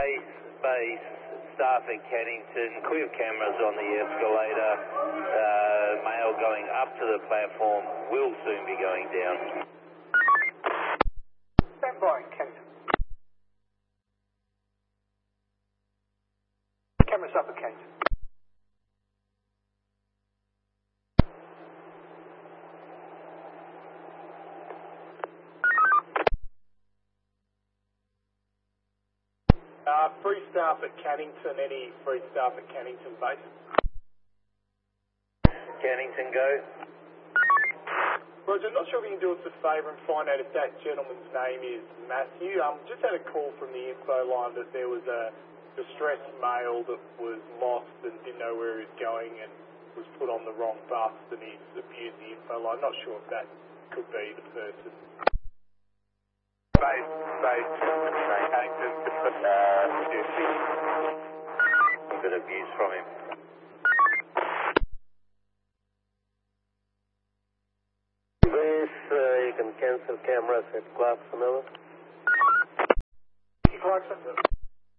Base, staff at Cannington, clear cameras on the escalator. Mail going up to the platform will soon be going down. Stand by, Cannington. Cameras up at Cannington. Free staff at Cannington, any free staff at Cannington base? Cannington, go. Roger, not sure if you can do us a favour and find out if that gentleman's name is Matthew. Just had a call from the info line that there was a distressed male that was lost and didn't know where he was going and was put on the wrong bus and he's abused the info line. Not sure if that could be the person. Base, Cannington, a bit of abuse from him. Base, you can cancel cameras at Clarkson. Clarkson.